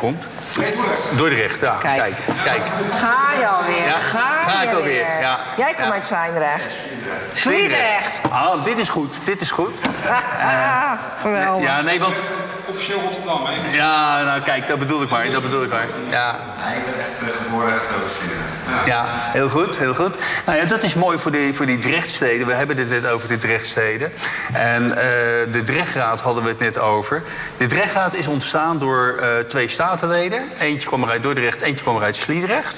komt. Nee, Dordrecht, ja. Kijk. Ga je alweer? Ja, ga ik alweer, ja. Jij komt uit Zwijndrecht. Sliedrecht. Ah, dit is goed. Geweldig. Ja, nee, want... Officieel Rotterdam, hè? Ja, nou kijk, dat bedoel ik maar. Ja. Ik ben echt geboren uit Oost-Nederland. Ja, heel goed. Nou ja, dat is mooi voor die Drechtsteden. We hebben het net over de Drechtsteden. En de Drechtraad hadden we het net over. De Drechtraad is ontstaan door 2 statenleden. Eentje kwam er uit Dordrecht, eentje kwam er uit Sliedrecht.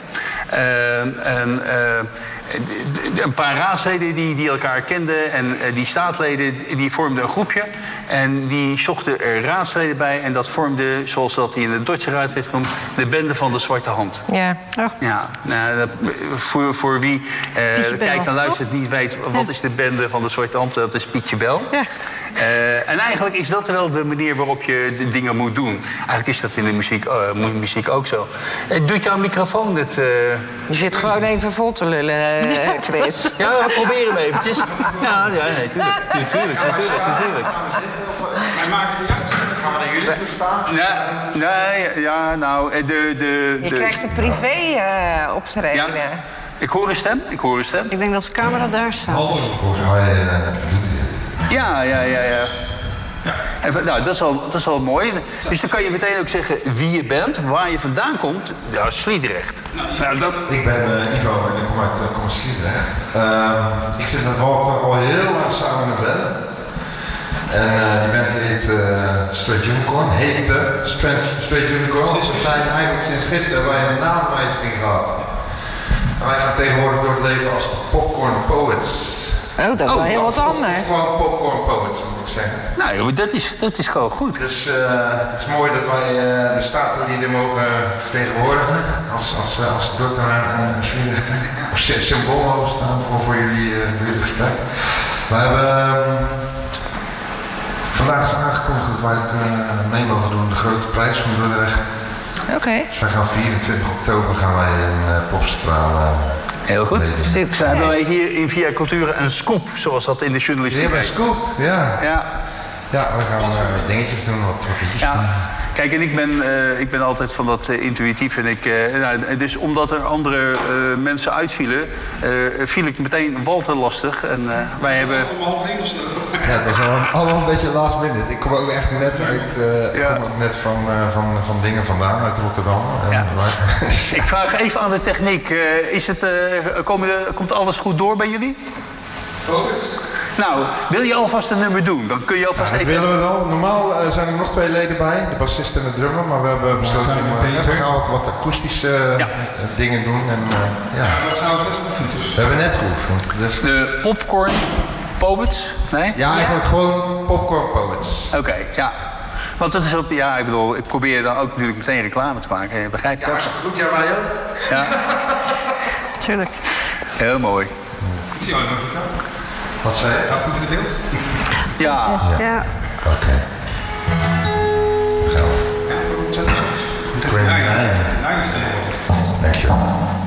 Een paar raadsleden die elkaar kenden. En die staatleden die vormden een groepje. En die zochten er raadsleden bij. En dat vormde, zoals dat in de Dordtse Raad werd genoemd, de bende van de Zwarte Hand. Ja. Oh. Ja, nou, voor wie kijkt en luistert niet weet, wat is de bende van de Zwarte Hand? Dat is Pietje Bel. Ja. En eigenlijk is dat wel de manier waarop je de dingen moet doen. Eigenlijk is dat in de muziek ook zo. Doet jouw microfoon het... Je zit gewoon even vol te lullen, Chris. Ja, probeer hem eventjes. Ja, nee, tuurlijk. Hij maakt het niet uit. Gaan we naar jullie toe staan? Je krijgt een privé optreden. Ja. Ik hoor een stem. Ik denk dat de camera daar staat. Volgens mij doet hij het. Ja. En, nou, dat is wel mooi. Dus dan kan je meteen ook zeggen wie je bent, waar je vandaan komt. Ja, Sliedrecht. Nou, Ik ben Ivo en ik kom uit Sliedrecht. Ik zit met Walter al heel lang samen in een band. En die band heet Straight Unicorn. Heette Straight Unicorn. Want we zijn eigenlijk sinds gisteren bij een naamwijziging gehad. En wij gaan tegenwoordig door het leven als de Popcorn Poets. Oh, dat is wel heel wat anders. Of gewoon Popcorn Poets, moet ik zeggen. Nou, dat is gewoon goed. Dus het is mooi dat wij de statenlieden mogen vertegenwoordigen. Als dokter en symbool mogen staan voor jullie gesprek. We hebben... Vandaag is aangekondigd dat wij mee mogen doen de grote prijs van Dordrecht. Oké. Dus wij gaan 24 oktober gaan wij in Popcentrale. Heel goed. Super. Dan hebben wij hier in Via Cultura een scoop, zoals dat in de journalistiek heet. Een scoop, ja. Ja, we gaan dingetjes doen, wat liedjes doen. Kijk, en ik ben altijd van dat intuïtief. En dus omdat er andere mensen uitvielen, viel ik meteen Walter lastig. En wij hebben... Ja, dat was allemaal een beetje last minute. Ik kom ook echt net uit van dingen vandaan, uit Rotterdam. Ja. Ik vraag even aan de techniek. Komt alles goed door bij jullie? Nou, wil je alvast een nummer doen? Dan kun je alvast even... Dat willen we wel. Normaal zijn er nog 2 leden bij, de bassist en de drummer. Maar we hebben besloten om wat akoestische dingen doen. En, we hebben net geoefend. Dus... De Popcorn Poets? Nee? Ja, eigenlijk gewoon Popcorn Poets. Oké, ja. Want dat is ook, ik bedoel, ik probeer dan ook natuurlijk meteen reclame te maken. Begrijp je? Ja, goed, ja, wij ook. Ja. Tuurlijk. Heel mooi. Ik zie jou nog niet. Wat zei je? Gaat het goed in het beeld? Ja. Oké. Gaan we. Ja, Dankjewel.